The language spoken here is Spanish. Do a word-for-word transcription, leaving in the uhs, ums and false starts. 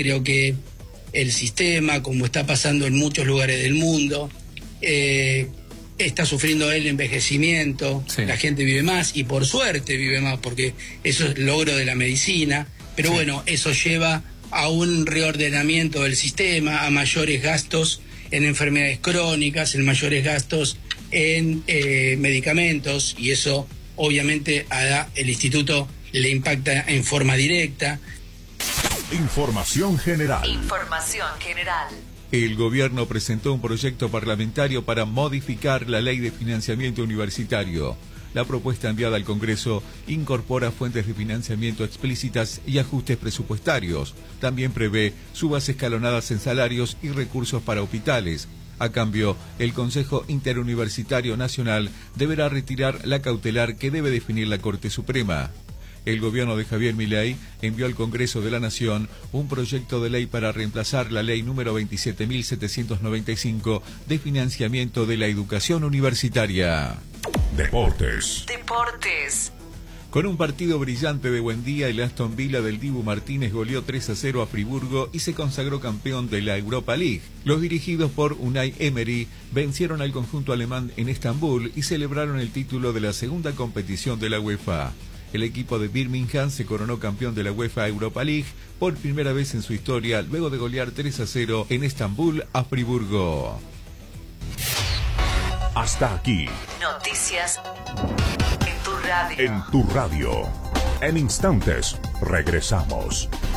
creo que el sistema, como está pasando en muchos lugares del mundo, eh, está sufriendo el envejecimiento, sí. La gente vive más y por suerte vive más porque eso es logro de la medicina, pero sí. Bueno, eso lleva a un reordenamiento del sistema, a mayores gastos en enfermedades crónicas, en mayores gastos en eh, medicamentos, y eso obviamente a el instituto le impacta en forma directa. Información general. Información general. El gobierno presentó un proyecto parlamentario para modificar la ley de financiamiento universitario. La propuesta enviada al Congreso incorpora fuentes de financiamiento explícitas y ajustes presupuestarios. También prevé subas escalonadas en salarios y recursos para hospitales. A cambio, el Consejo Interuniversitario Nacional deberá retirar la cautelar que debe definir la Corte Suprema. El gobierno de Javier Milei envió al Congreso de la Nación un proyecto de ley para reemplazar la ley número veintisiete mil setecientos noventa y cinco de financiamiento de la educación universitaria. Deportes. Deportes. Con un partido brillante de Buendía, el Aston Villa del Dibu Martínez goleó tres a cero a Friburgo y se consagró campeón de la Europa League. Los dirigidos por Unai Emery vencieron al conjunto alemán en Estambul y celebraron el título de la segunda competición de la UEFA. El equipo de Birmingham se coronó campeón de la UEFA Europa League por primera vez en su historia, luego de golear tres a cero en Estambul a Friburgo. Hasta aquí. Noticias en tu radio. En tu radio. En instantes, regresamos.